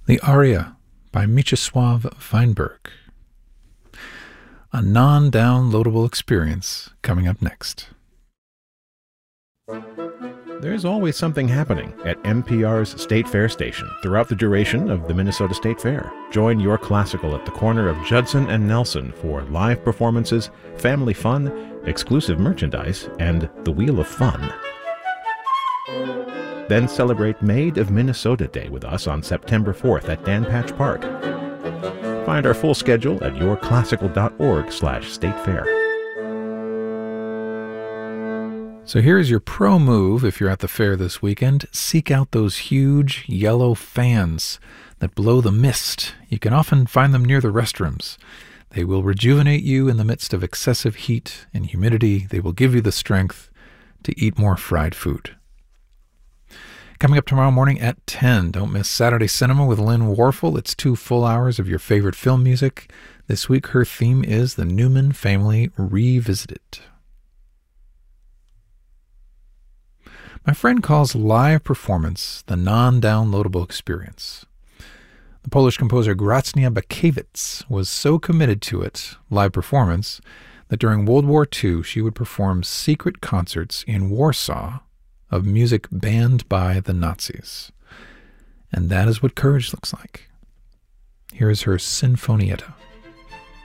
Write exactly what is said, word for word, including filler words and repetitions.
The Aria by Mieczysław Weinberg. A non-downloadable experience coming up next. There's always something happening at N P R's State Fair station throughout the duration of the Minnesota State Fair. Join Your Classical at the corner of Judson and Nelson for live performances, family fun, exclusive merchandise, and the Wheel of Fun. Then celebrate Made of Minnesota Day with us on September fourth at Dan Patch Park. Find our full schedule at yourclassical.org slash state fair. So here's your pro move if you're at the fair this weekend. Seek out those huge yellow fans that blow the mist. You can often find them near the restrooms. They will rejuvenate you in the midst of excessive heat and humidity. They will give you the strength to eat more fried food. Coming up tomorrow morning at ten, don't miss Saturday Cinema with Lynn Warfel. It's two full hours of your favorite film music. This week, her theme is The Newman Family Revisited. My friend calls live performance the non-downloadable experience. The Polish composer Grażyna Bakiewicz was so committed to it, live performance, that during World War Two she would perform secret concerts in Warsaw of music banned by the Nazis. And that is what courage looks like. Here is her Sinfonietta.